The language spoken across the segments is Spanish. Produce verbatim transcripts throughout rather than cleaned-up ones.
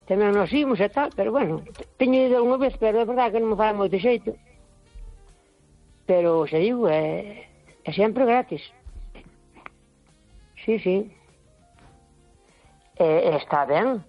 tamén nos imos e tal, pero bueno, teño ido unha vez, pero é verdade que non me fai moito xeito. Pero, xa digo, é, é sempre gratis. Sí, sí. E, e está ben.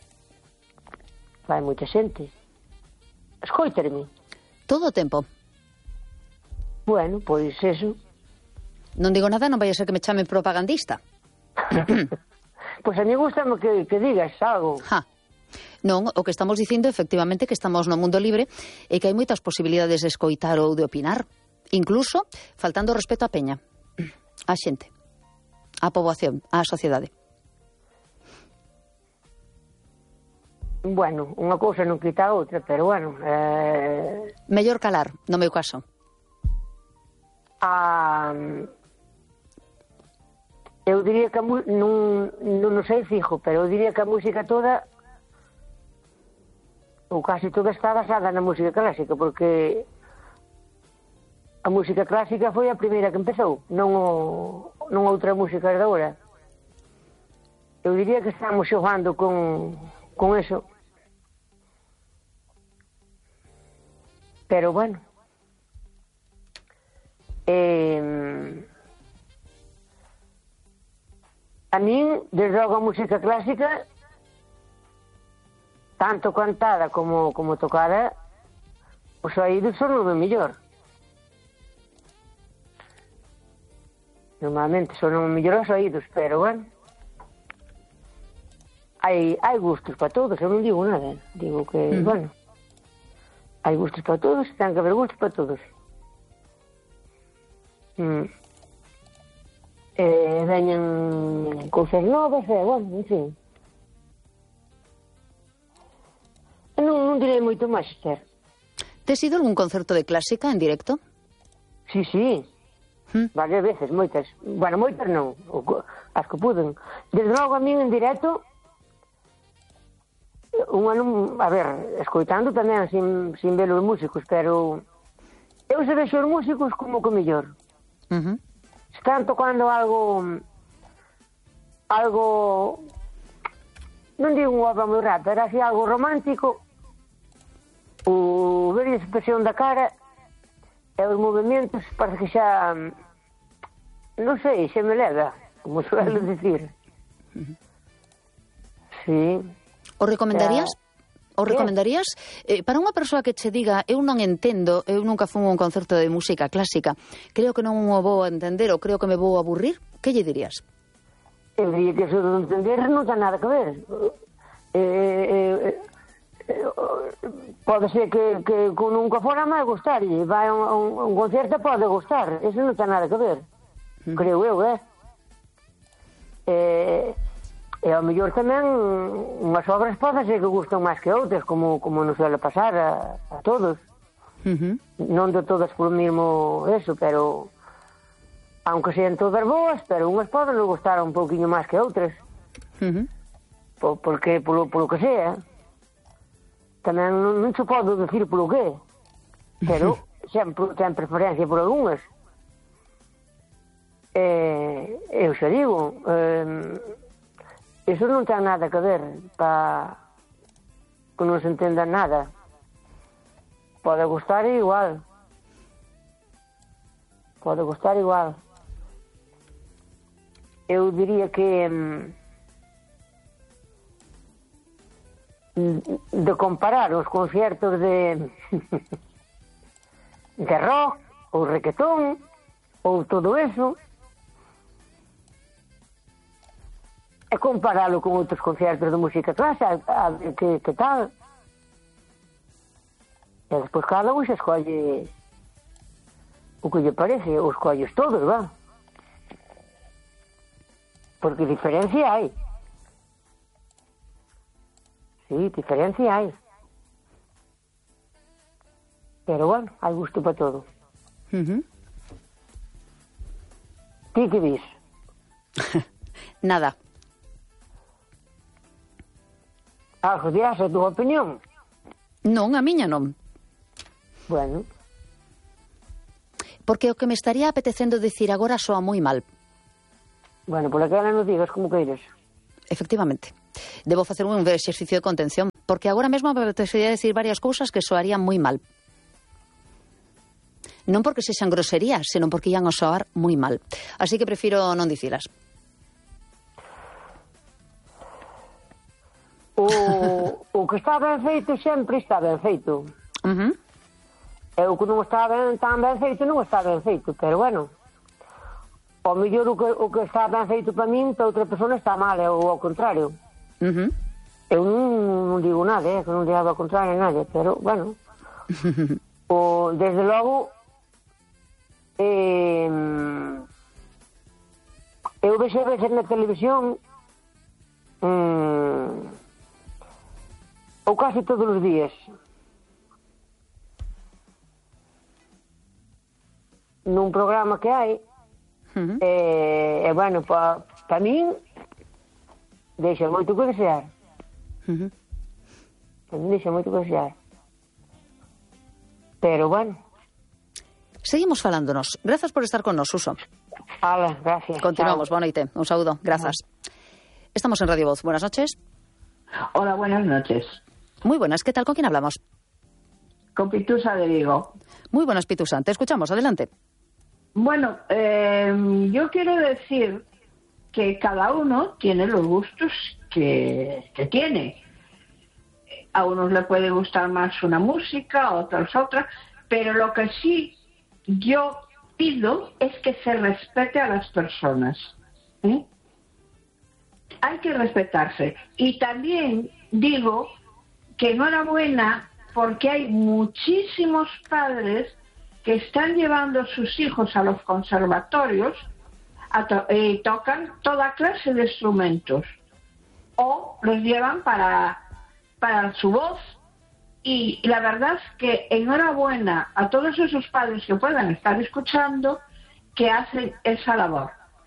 Vai moita xente. Escoitarme. Todo o tempo. Bueno, pois eso. Non digo nada, non vai a ser que me chame propagandista. Pois a mí gustame que, que digas algo. Ja. Non, o que estamos dicindo efectivamente que estamos no mundo libre e que hai moitas posibilidades de escoitar ou de opinar, incluso faltando respeto á peña, á xente, á poboación, á sociedade. Bueno, unha cousa non quita a outra, pero bueno... Eh... Mellor calar, no meu caso. Ah, eu diría que a non, non, non sei fijo, pero eu diría que a música toda... ou casi toda está basada na música clásica, porque a música clásica foi a primeira que empezou, non, o, non outra música de agora. Eu diría que estamos xogando con, con eso. Pero bueno. Eh, a min, desde logo a música clásica... tanto cantada como, como tocada, os oídos son o mellor. Normalmente son o mellor os oídos, pero bueno, hai, hai gustos para todos, eu non digo nada, digo que, mm. bueno, hai gustos para todos, ten que haber gustos para todos. Mm. Eh, veñan cousas novas, e, bueno, en fin. Non, non direi moito máis, Esther. Tes ido algún concerto de clásica en directo? Sí, sí. ¿Mm? Varias veces, moitas. Bueno, moitas non. As que puden. Desde logo a min en directo, un ano, a ver, escoitando tamén sin, sin ver os músicos, pero eu se vexo os músicos como que mellor. Uh -huh. Están tocando algo... algo... non digo unha obra moi rata, era así algo romántico, o ver a expresión da cara e os movimentos parece que xa non sei, xa me leva, como suelo dicir. Sí. O recomendarías? O recomendarías eh, para unha persoa que che diga eu non entendo, eu nunca fun a un concerto de música clásica, creo que non o vou entender ou creo que me vou aburrir, que lle dirías? Eu diría que eso de entender non ten nada que ver. Eh, eh, eh, pode ser que, que con nunca fora máis gustarlle. Vai a un, un, un concerto pode gustar. Eso non ten nada que ver. Mm. Creo eu, eh? Eh, e ao mellor tamén unhas obras pode ser que gustan máis que outras, como, como nos suele pasar a, a todos. Uh -huh. Non de todas polo mismo eso, pero... aunque sean todas boas, pero unhas poden nos gustar un pouquiño máis que outras. Uh -huh. Por, porque, polo, polo que sea. Tamén non, non se pode decir polo que. Pero sempre ten preferencia por algunhas. Eh, eu xa digo, eh, eso non ten nada que ver para que non se entenda nada. Pode gustar igual. Pode gustar igual. Eu diría que de comparar os concertos de de rock ou requetón ou todo eso e comparalo con outros concertos de música clásica, a ver que, que tal, e despois cada un se escolle o que lle parece, os collos todos, va. Porque diferencia hai. Sí, diferencia hai. Pero bueno, hai gusto para todo. Uh -huh. Ti que dis? Nada. Algo dirás a túa opinión? Non, a miña non. Bueno. Porque o que me estaría apetecendo dicir agora soa moi mal. Bueno, por aquela non digas como queires. Efectivamente. debo facer un exercicio de contención, porque agora mesmo me apetecería decir varias cousas que soarían moi mal. Non porque sexan groserías, senón porque ian a soar moi mal. Así que prefiro non dicilas. O, o que está ben feito sempre está ben feito. Uh-huh. E o que non está ben, tan ben feito non está ben feito, pero bueno, ao mellor o que, o que está ben feito para min, para outra persona está mal, ou ao contrario. Uh-huh. Eu non, non digo nada, eh, que non digo ao contrario a nadie, pero bueno, o, desde logo, eh, eu vexo a veces na televisión, mm, ou casi todos os días, nun programa que hai, Uh-huh. e, e bueno, para pa min deixa moito que desear. Uh-huh. Pa min deixa moito que desear. Pero bueno. Seguimos falándonos. Grazas por estar con nos, Suso. Hala, gracias. Continuamos, boa noite. Un saúdo, grazas. Estamos en Radio Voz. Buenas noches. Hola, buenas noches. Muy buenas, ¿qué tal? ¿Con quién hablamos? Con Pitusa de Vigo. Muy buenas, Pitusa. Te escuchamos, adelante. Bueno, eh, yo quiero decir que cada uno tiene los gustos que, que tiene. A unos le puede gustar más una música, a otros otra, pero lo que sí yo pido es que se respete a las personas, ¿eh? Hay que respetarse. Y también digo que enhorabuena porque hay muchísimos padres que están llevando a sus hijos a los conservatorios a to- y tocan toda clase de instrumentos o los llevan para, para su voz, y la verdad es que enhorabuena a todos esos padres que puedan estar escuchando que hacen esa labor.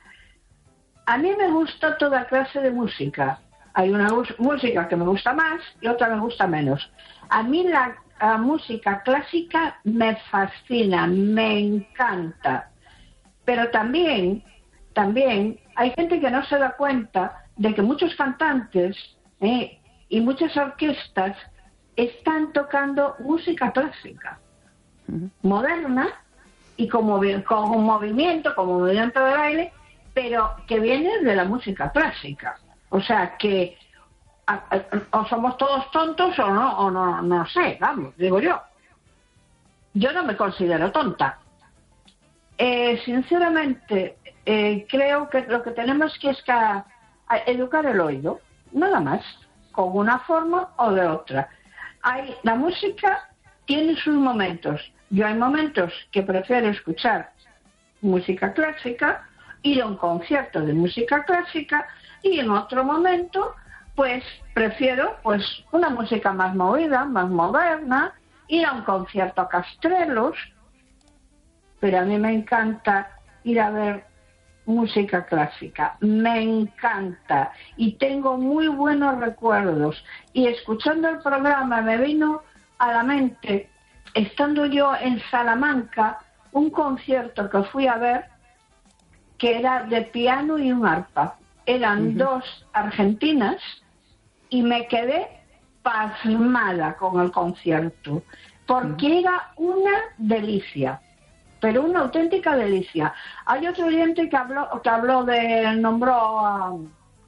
A mí me gusta toda clase de música. Hay una música que me gusta más y otra me gusta menos. A mí la La música clásica me fascina, me encanta, pero también, también hay gente que no se da cuenta de que muchos cantantes eh, y muchas orquestas están tocando música clásica, uh-huh. moderna y con, movi- con movimiento, como movimiento de baile, pero que viene de la música clásica. O sea que o somos todos tontos o no, o no, no sé, vamos, digo yo. Yo no me considero tonta. Eh, sinceramente, eh, creo que lo que tenemos que es que a, a educar el oído, nada más, con una forma o de otra. Hay, la música tiene sus momentos. Yo hay momentos que prefiero escuchar música clásica, ir a un concierto de música clásica, y en otro momento pues prefiero pues una música más movida, más moderna, ir a un concierto a Castrelos, pero a mí me encanta ir a ver música clásica, me encanta, y tengo muy buenos recuerdos, y escuchando el programa me vino a la mente, estando yo en Salamanca, un concierto que fui a ver, que era de piano y un arpa, eran uh-huh. dos argentinas, y me quedé pasmada con el concierto, porque uh-huh. era una delicia, pero una auténtica delicia. Hay otro oyente que habló, que habló de, nombró a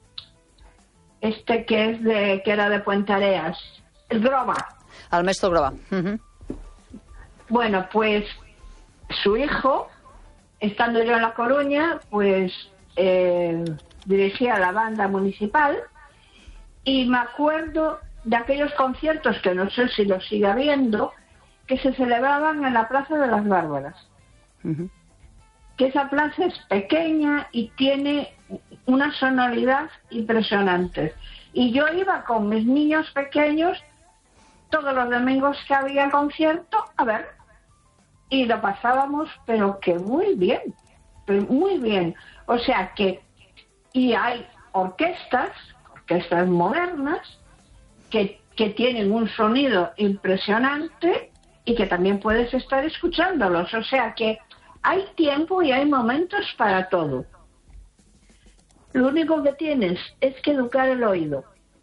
este que es de, que era de Puente Areas, el Groba. Al maestro Groba. Uh-huh. Bueno, pues su hijo, estando yo en La Coruña, pues eh, dirigía la banda municipal. Y me acuerdo de aquellos conciertos, que no sé si los sigue habiendo, que se celebraban en la Plaza de las Bárbaras. Uh-huh. Que esa plaza es pequeña y tiene una sonoridad impresionante. Y yo iba con mis niños pequeños todos los domingos que había concierto a ver. Y lo pasábamos, pero que muy bien, muy bien. O sea que, y hay orquestas, orquestas modernas, que, que tienen un sonido impresionante y que también puedes estar escuchándolos. O sea que hay tiempo y hay momentos para todo. Lo único que tienes es que educar el oído.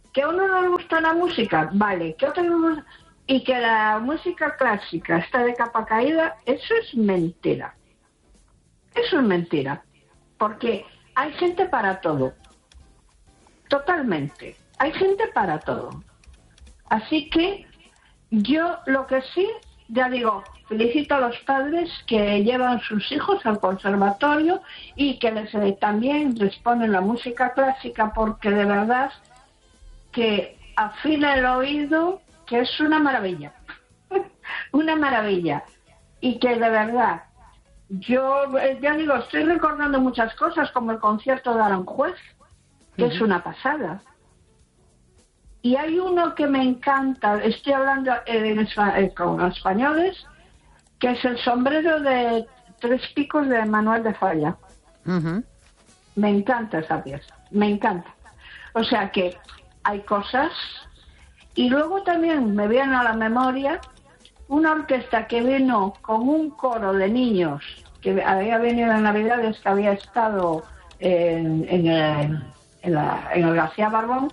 que a uno no le gusta la música, vale, que a otro no le gusta, y que la música clásica está de capa caída, eso es mentira. Eso es mentira. Porque hay gente para todo. Totalmente. Hay gente para todo. Así que yo lo que sí, ya digo, felicito a los padres que llevan sus hijos al conservatorio y que les eh, también les ponen la música clásica, porque de verdad que afina el oído, que es una maravilla. Una maravilla. Y que de verdad, yo eh, ya digo, estoy recordando muchas cosas, como el concierto de Aranjuez, que uh-huh. es una pasada. Y hay uno que me encanta, estoy hablando en, en, con los españoles, que es el sombrero de tres picos de Manuel de Falla. Uh-huh. Me encanta esa pieza, me encanta. O sea que hay cosas. Y luego también me viene a la memoria una orquesta que vino con un coro de niños, que había venido en Navidades, que había estado en, en, el, en, la, en el García Barbón,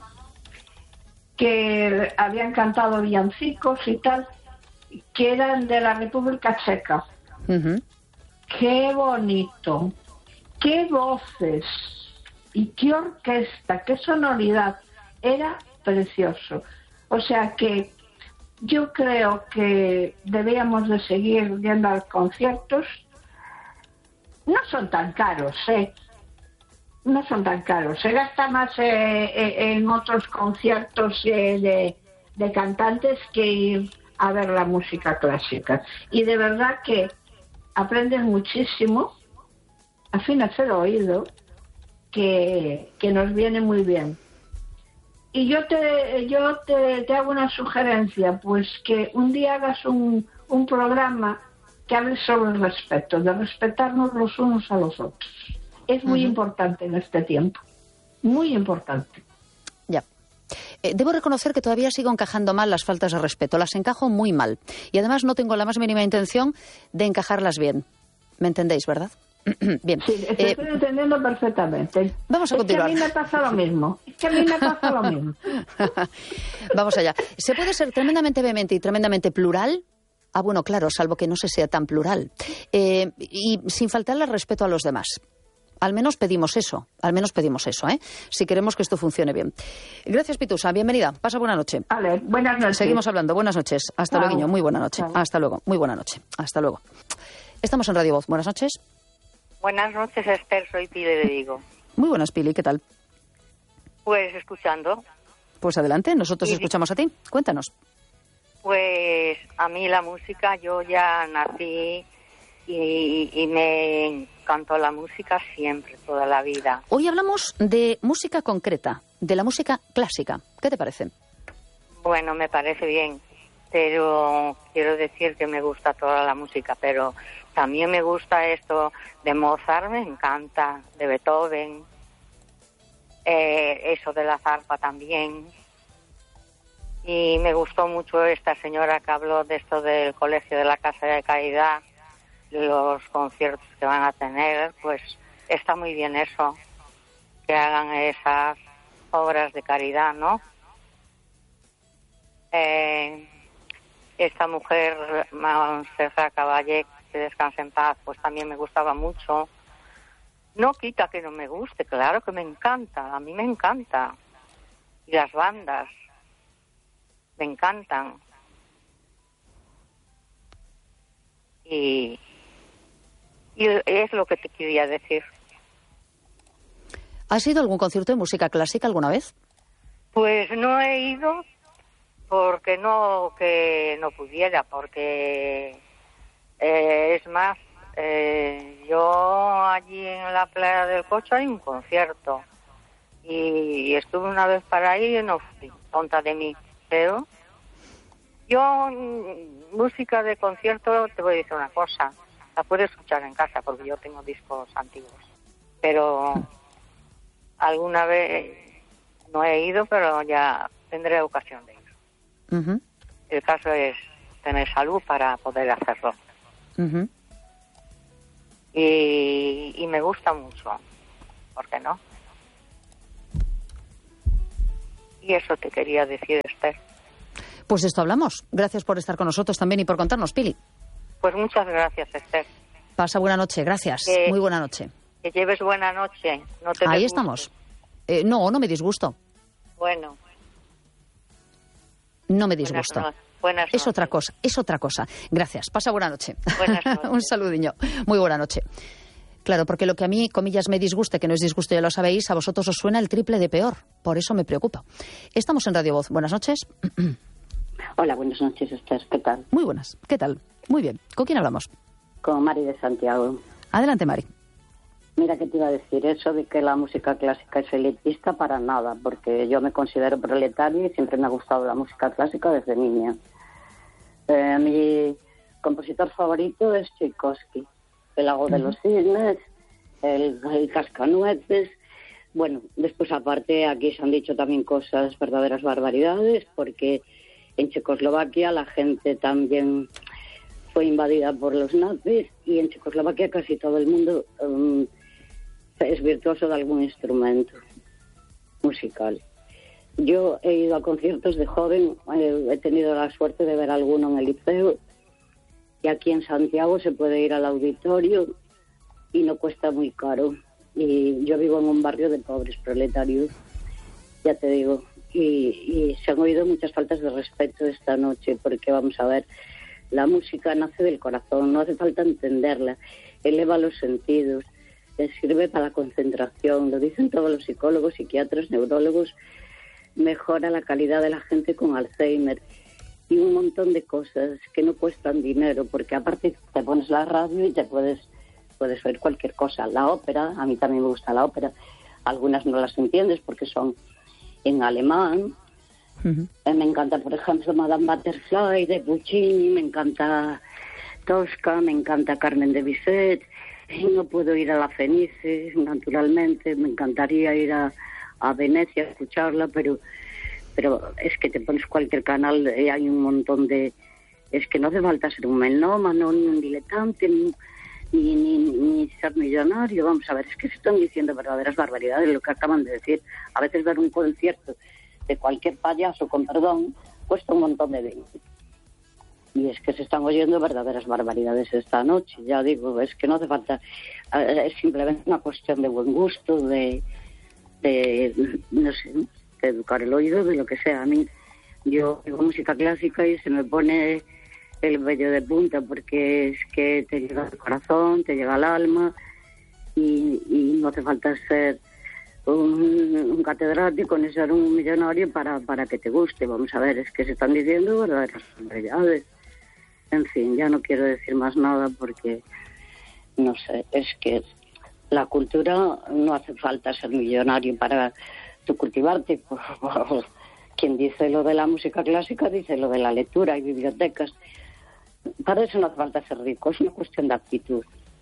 que habían cantado villancicos y tal, que eran de la República Checa. Uh-huh. Qué bonito, qué voces y qué orquesta, qué sonoridad, era precioso. O sea que yo creo que debíamos de seguir yendo a los conciertos. No son tan caros, ¿eh? No son tan caros. Se gasta más eh, en otros conciertos eh, de, de cantantes que ir a ver la música clásica. Y de verdad que aprendes muchísimo, afinas el oído, que, que nos viene muy bien. Y yo te yo te, te hago una sugerencia, pues que un día hagas un, un programa que hable sobre el respeto, de respetarnos los unos a los otros. Es muy uh-huh. importante en este tiempo, muy importante. Ya. Eh, debo reconocer que todavía sigo encajando mal las faltas de respeto, las encajo muy mal. Y además no tengo la más mínima intención de encajarlas bien. ¿Me entendéis, verdad? Bien. Sí, te eh, estoy entendiendo perfectamente. Vamos a continuar. Es que a mí me pasa lo mismo. Es que a mí me pasa lo mismo. Vamos allá. ¿Se puede ser tremendamente vehemente y tremendamente plural? Ah, bueno, claro, salvo que no se sea tan plural. Eh, y sin faltarle respeto a los demás. Al menos pedimos eso, al menos pedimos eso, ¿eh? Si queremos que esto funcione bien. Gracias, Pitusa, bienvenida. Pasa buena noche. Vale, buenas noches. Seguimos hablando. Buenas noches. Hasta luego, muy buena noche. Chao. Hasta luego, muy buena noche. Hasta luego. Estamos en Radio Voz. Buenas noches. Buenas noches, Esther, soy Pili de Vigo. Muy buenas, Pili, ¿qué tal? Pues escuchando. Pues adelante, nosotros y... escuchamos a ti. Cuéntanos. Pues a mí la música, yo ya nací y, y me encantó la música siempre, toda la vida. Hoy hablamos de música concreta, de la música clásica. ¿Qué te parece? Bueno, me parece bien, pero quiero decir que me gusta toda la música, pero también me gusta esto de Mozart, me encanta, de Beethoven, eh, eso de la zarpa también. Y me gustó mucho esta señora que habló de esto del Colegio de la Casa de Caridad, los conciertos que van a tener, pues está muy bien eso, que hagan esas obras de caridad, ¿no? Eh, esta mujer, Montserrat Caballé, que descanse en paz, pues también me gustaba mucho. No quita que no me guste, claro que me encanta, a mí me encanta. Y las bandas me encantan. Y, y es lo que te quería decir. ¿Has ido a algún concierto de música clásica alguna vez? Pues no he ido porque no que no pudiera, porque eh, es más, eh, yo allí en la playa del Cocho hay un concierto y, y estuve una vez para ahí y no fui, tonta de mí, pero yo música de concierto te voy a decir una cosa, la puedo escuchar en casa porque yo tengo discos antiguos, pero alguna vez no he ido, pero ya tendré ocasión de ir. Uh-huh. El caso es tener salud para poder hacerlo. Uh-huh. y, y me gusta mucho, ¿por qué no? Y eso te quería decir, Esther. Pues esto hablamos. Gracias por estar con nosotros también y por contarnos, Pili. Pues muchas gracias, Esther. Pasa buena noche, gracias. Que, Muy buena noche. Que lleves buena noche. No te Ahí disgustes. estamos. Eh, no, no me disgusto. Bueno. No me disgusto. Buenas, no, buenas es otra cosa, es otra cosa. Gracias. Pasa buena noche. Buenas noches. Un saludiño. Muy buena noche. Claro, porque lo que a mí, comillas, me disguste, que no es disgusto, ya lo sabéis, a vosotros os suena el triple de peor. Por eso me preocupa. Estamos en Radio Voz. Buenas noches. Hola, buenas noches, Esther. ¿Qué tal? Muy buenas. ¿Qué tal? Muy bien. ¿Con quién hablamos? Con Mari de Santiago. Adelante, Mari. Mira, que te iba a decir eso de que la música clásica es elitista para nada, porque yo me considero proletaria y siempre me ha gustado la música clásica desde niña. Eh, mi compositor favorito es Tchaikovsky. El Lago de los Cisnes, el, el Cascanueces. Bueno, después aparte aquí se han dicho también cosas, verdaderas barbaridades, porque en Checoslovaquia la gente también fue invadida por los nazis y en Checoslovaquia casi todo el mundo um, es virtuoso de algún instrumento musical. Yo he ido a conciertos de joven, eh, he tenido la suerte de ver alguno en el liceo. Y aquí en Santiago se puede ir al auditorio y no cuesta muy caro. Y yo vivo en un barrio de pobres proletarios, ya te digo. Y, y se han oído muchas faltas de respeto esta noche, porque vamos a ver, la música nace del corazón, no hace falta entenderla, eleva los sentidos, sirve para la concentración, lo dicen todos los psicólogos, psiquiatras, neurólogos, mejora la calidad de la gente con Alzheimer. Y un montón de cosas que no cuestan dinero, porque aparte te pones la radio y te puedes puedes oír cualquier cosa. La ópera, a mí también me gusta la ópera, algunas no las entiendes porque son en alemán. Uh-huh. eh, me encanta, por ejemplo, Madame Butterfly de Puccini, me encanta Tosca, me encanta Carmen de Bizet, y no puedo ir a la Fenice, naturalmente, me encantaría ir a, a Venecia a escucharla, pero... pero es que te pones cualquier canal y hay un montón de... Es que no hace falta ser un melómano, ni un diletante, ni, ni, ni, ni ser millonario. Vamos a ver, es que se están diciendo verdaderas barbaridades, lo que acaban de decir. A veces dar un concierto de cualquier payaso, con perdón, cuesta un montón de dinero. Y es que se están oyendo verdaderas barbaridades esta noche. Ya digo, es que no hace falta... Es simplemente una cuestión de buen gusto, de... de no sé... de educar el oído, de lo que sea. A mí, yo oigo música clásica y se me pone el vello de punta, porque es que te llega al corazón, te llega al alma, y, y no hace falta ser un, un catedrático ni ser un millonario para, para que te guste. Vamos a ver, es que se están diciendo verdaderas realidades. En fin, ya no quiero decir más nada porque, no sé, es que la cultura no hace falta ser millonario para... tú cultivarte. Quien dice lo de la música clásica dice lo de la lectura y bibliotecas. Para eso no hace falta ser rico, es una cuestión de actitud.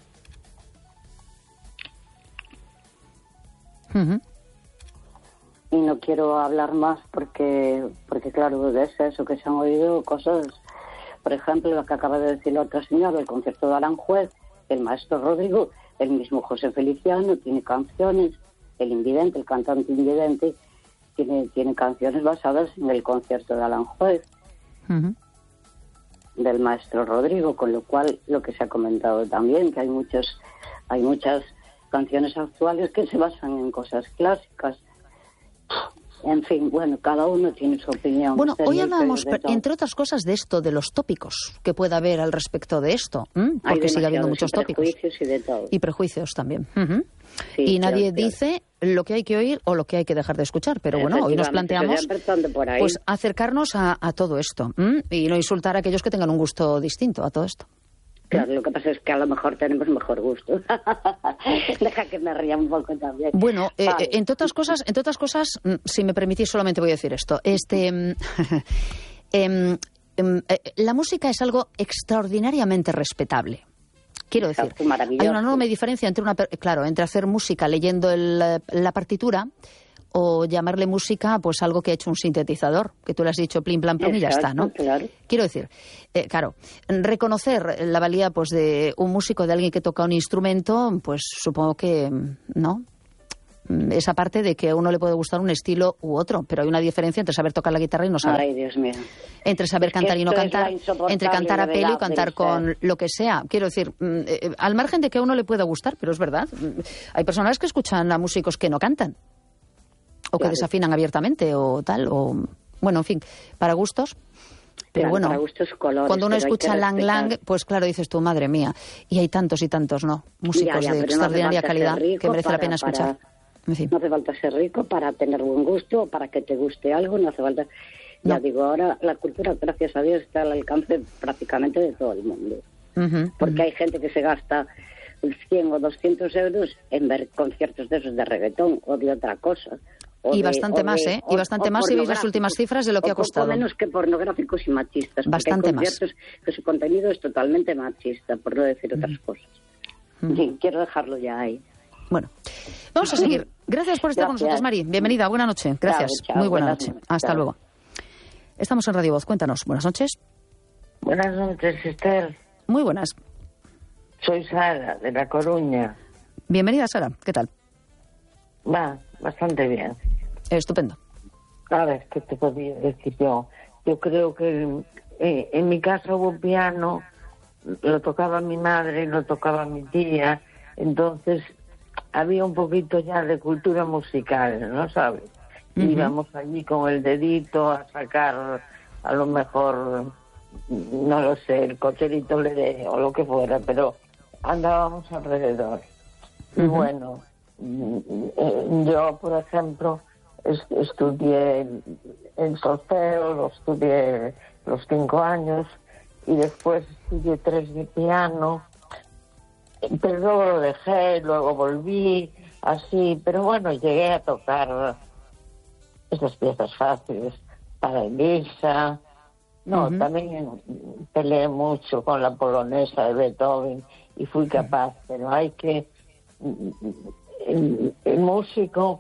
Uh-huh. Y no quiero hablar más porque, porque claro, es eso, que se han oído cosas, por ejemplo, lo que acaba de decir la otra señora, el concierto de Aranjuez, el maestro Rodrigo, el mismo José Feliciano, tiene canciones. El invidente, el cantante invidente, tiene, tiene canciones basadas en el concierto de Aranjuez, uh-huh. del maestro Rodrigo, con lo cual lo que se ha comentado también, que hay muchos, hay muchas canciones actuales que se basan en cosas clásicas. En fin, bueno, cada uno tiene su opinión. Bueno, hoy hablábamos, entre otras cosas, de esto, de los tópicos que pueda haber al respecto de esto, ¿m? Porque sigue habiendo muchos tópicos. Y de todo. Y prejuicios también. Uh-huh. Sí, y nadie claro, dice claro. lo que hay que oír o lo que hay que dejar de escuchar. Pero bueno, hoy nos planteamos pues acercarnos a, a todo esto, ¿m? Y no insultar a aquellos que tengan un gusto distinto a todo esto. Claro, lo que pasa es que a lo mejor tenemos mejor gusto. Deja que me ría un poco también. Bueno, vale. eh, entre otras cosas, entre otras cosas, si me permitís, solamente voy a decir esto. Este, eh, eh, eh, la música es algo extraordinariamente respetable. Quiero decir, hay una enorme diferencia entre una, claro, entre hacer música leyendo el, la partitura o llamarle música pues algo que ha hecho un sintetizador, que tú le has dicho plim, plan, plum y ya está, ¿no? Claro. Quiero decir, eh, claro, reconocer la valía pues de un músico, de alguien que toca un instrumento, pues supongo que, ¿no? esa parte de que a uno le puede gustar un estilo u otro, pero hay una diferencia entre saber tocar la guitarra y no saber. Ay, Dios mío. Entre saber cantar y no cantar, entre cantar a pelo y cantar con lo que sea. Quiero decir, eh, al margen de que a uno le pueda gustar, pero es verdad, hay personas que escuchan a músicos que no cantan, o que claro. desafinan abiertamente, o tal, o... Bueno, en fin, para gustos... Pero claro, bueno, para gustos, colores, cuando uno escucha Lang Lang, pues claro, dices tú, madre mía. Y hay tantos y tantos, ¿no? Músicos ya, ya, de extraordinaria no calidad que merece para, la pena escuchar. Para... En fin. No hace falta ser rico para tener buen gusto, para que te guste algo, no hace falta... No. Ya digo, ahora la cultura, gracias a Dios, está al alcance prácticamente de todo el mundo. Uh-huh, Porque uh-huh. hay gente que se gasta cien o doscientos euros en ver conciertos de esos de reggaetón o de otra cosa. Y de, bastante de, más, ¿eh? Y bastante más si veis las últimas cifras de lo que ha costado. Poco menos que pornográficos y machistas. Bastante hay conciertos más. Que su contenido es totalmente machista, por no decir uh-huh. otras cosas. Uh-huh. Sí, quiero dejarlo ya ahí. Bueno, vamos a seguir. Gracias por estar Gracias. con nosotros, Mari. Bienvenida, buena noche. Gracias. Chao, chao, Muy buena noche. noche. Hasta chao. luego. Estamos en Radio Voz. Cuéntanos. Buenas noches. Buenas noches, Esther. Muy buenas. Soy Sara, de La Coruña. Bienvenida, Sara. ¿Qué tal? Va, bastante bien. Estupendo. A ver, ¿qué te podía decir yo? Yo creo que eh, en mi casa hubo piano, lo tocaba mi madre, lo tocaba mi tía, entonces había un poquito ya de cultura musical, ¿no sabes? Uh-huh. Íbamos allí con el dedito a sacar a lo mejor, no lo sé, el cocherito leré o lo que fuera, pero andábamos alrededor. Uh-huh. Y bueno, yo, por ejemplo, estudié el solfeo, lo estudié los cinco años y después estudié tres de piano, pero luego lo dejé, luego volví, así, pero bueno, llegué a tocar esas piezas fáciles para Elisa. No, uh-huh. también peleé mucho con la polonesa de Beethoven y fui capaz, uh-huh. pero hay que... El, el músico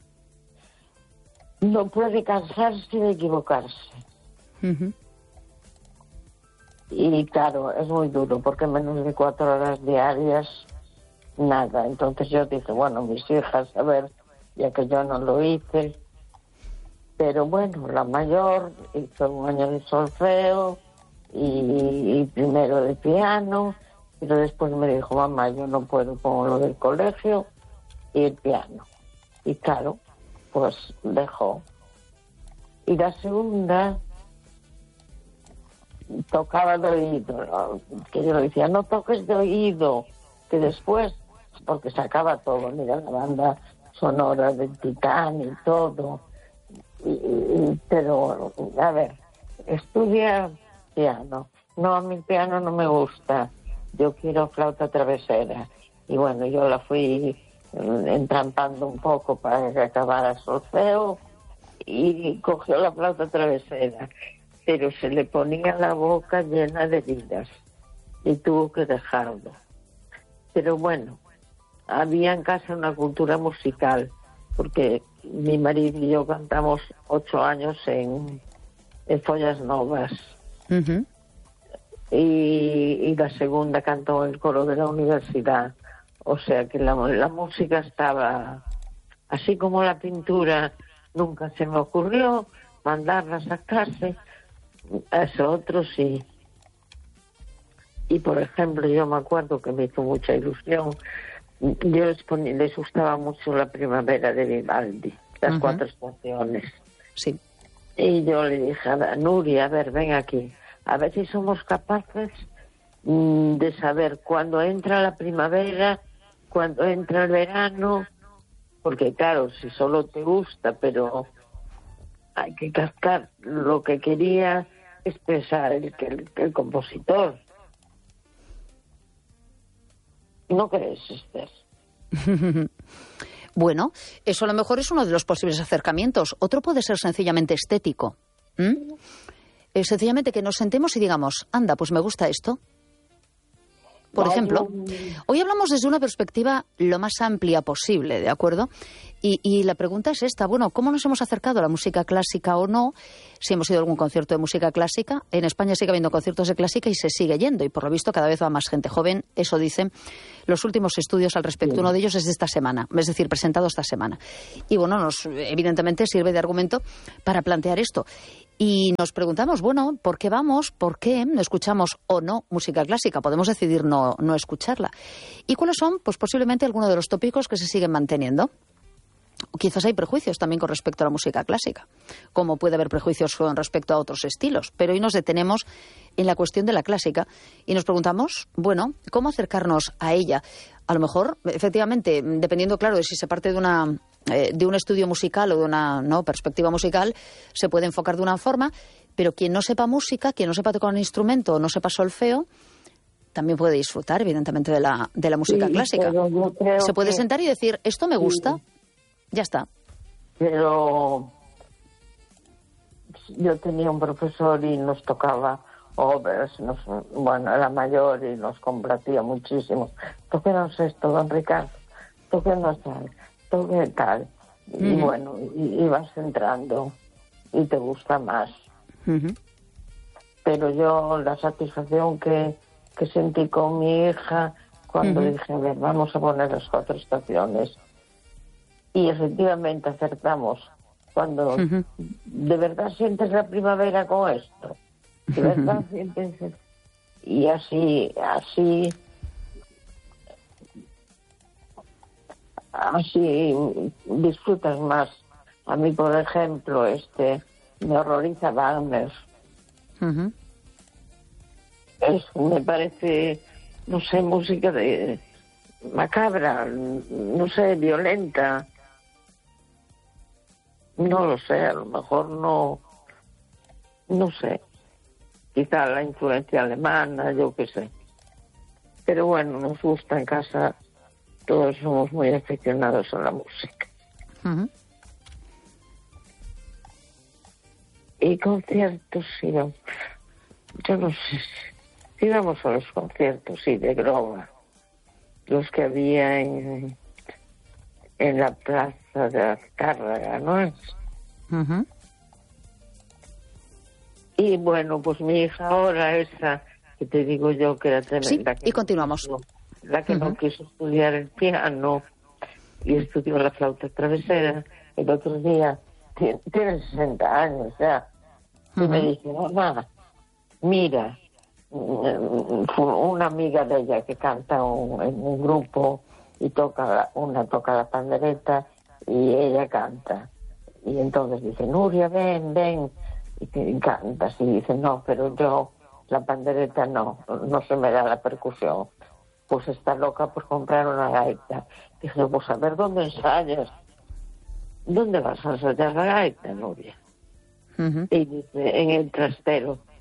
no puede cansarse de equivocarse. Uh-huh. Y claro, es muy duro, porque menos de cuatro horas diarias, nada. Entonces yo dije, bueno, mis hijas, a ver, ya que yo no lo hice. Pero bueno, la mayor hizo un año de solfeo y, y primero de piano, pero después me dijo, mamá, yo no puedo con lo del colegio y el piano. Y claro, pues dejó. Y la segunda tocaba de oído, que yo le decía, no toques de oído, que después, porque sacaba todo, mira la banda sonora del Titán y todo, y, y, pero a ver, estudia piano, no, a mi piano no me gusta, yo quiero flauta travesera, y bueno, yo la fui entrampando un poco para que acabara solfeo y cogió la flauta travesera, pero se le ponía la boca llena de heridas y tuvo que dejarlo. Pero bueno, había en casa una cultura musical, porque mi marido y yo cantamos ocho años en, en Follas Novas. Uh-huh. y, y la segunda cantó en el coro de la universidad. O sea que la, la música estaba, así como la pintura, nunca se me ocurrió mandarlas a clase, a eso otro sí. Y por ejemplo, yo me acuerdo que me hizo mucha ilusión, yo les, ponía, les gustaba mucho la primavera de Vivaldi, las uh-huh. cuatro estaciones. Sí. Y yo le dije a Nuria, a ver, ven aquí, a ver si somos capaces mmm, de saber cuándo entra la primavera, cuando entra el verano, porque claro, si solo te gusta, pero hay que captar lo que quería expresar el, el, el compositor. ¿No crees, Esther? Bueno, eso a lo mejor es uno de los posibles acercamientos. Otro puede ser sencillamente estético. ¿Mm? Es sencillamente que nos sentemos y digamos, anda, pues me gusta esto. Por ejemplo, hoy hablamos desde una perspectiva lo más amplia posible, ¿de acuerdo? Y, y la pregunta es esta, bueno, ¿cómo nos hemos acercado a la música clásica o no? Si hemos ido a algún concierto de música clásica. En España sigue habiendo conciertos de clásica y se sigue yendo, y por lo visto cada vez va más gente joven, eso dicen los últimos estudios al respecto. Sí. Uno de ellos es de esta semana, es decir, presentado esta semana. Y bueno, nos evidentemente sirve de argumento para plantear esto. Y nos preguntamos, bueno, ¿por qué vamos? ¿Por qué no escuchamos o no música clásica? Podemos decidir no, no escucharla. ¿Y cuáles son? Pues posiblemente algunos de los tópicos que se siguen manteniendo. Quizás hay prejuicios también con respecto a la música clásica, como puede haber prejuicios con respecto a otros estilos. Pero hoy nos detenemos en la cuestión de la clásica y nos preguntamos, bueno, ¿cómo acercarnos a ella? A lo mejor, efectivamente, dependiendo, claro, de si se parte de una eh, de un estudio musical o de una no perspectiva musical, se puede enfocar de una forma, pero quien no sepa música, quien no sepa tocar un instrumento o no sepa solfeo, también puede disfrutar, evidentemente, de la, de la música sí, clásica. Se puede que... sentar y decir, esto me gusta. Sí. Ya está. Pero yo tenía un profesor y nos tocaba obras, nos, bueno, era mayor y nos complacía muchísimo. Tóquenos esto, don Ricardo, tóquenos tal, toque tal. Uh-huh. Y bueno, y, y vas entrando y te gusta más. Uh-huh. Pero yo la satisfacción que, que sentí con mi hija cuando uh-huh. dije, a ver, vamos a poner las cuatro estaciones. Y efectivamente acertamos cuando uh-huh. de verdad sientes la primavera con esto, de verdad uh-huh. sientes, y así, así, así disfrutas más. A mí, por ejemplo, este, me horroriza Wagner. Uh-huh. Es, me parece, no sé, música de macabra, no sé, violenta. No lo sé, a lo mejor no, no sé, quizá la influencia alemana, yo qué sé. Pero bueno, nos gusta en casa, todos somos muy aficionados a la música. Uh-huh. Y conciertos, íbamos, yo no sé, íbamos a los conciertos, sí, de Groba, los que había en... en la plaza de Azcárraga, ¿no es? Uh-huh. Y bueno, pues mi hija ahora, esa que te digo yo que era tremenda. Sí, y continuamos. No, la que uh-huh. no quiso estudiar el piano y estudió la flauta travesera, el otro día, tiene, tiene sesenta años ya, uh-huh. y me dice, mamá, mira, una amiga de ella que canta un, en un grupo y toca, una toca la pandereta y ella canta. Y entonces dice, Nuria, ven, ven, y, y cantas. Y dice, no, pero yo, la pandereta no, no se me da la percusión. Pues está loca por comprar una gaita. Dije, pues a ver, ¿dónde ensayas? ¿Dónde vas a ensayar la gaita, Nuria? Uh-huh. Y dice, en el trastero.